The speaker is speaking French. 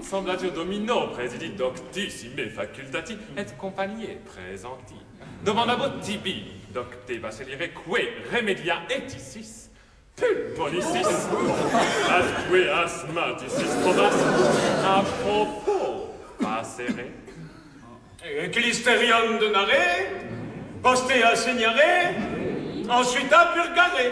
Semblatio domino presidi doctissime facultati et compagnie presenti. Domandabot tibi docte basilire que remedia eticis pulmonicis atque asthmaticis probas a propos passere. Clisterium de Naré, postea segnare, ensuite à purgare.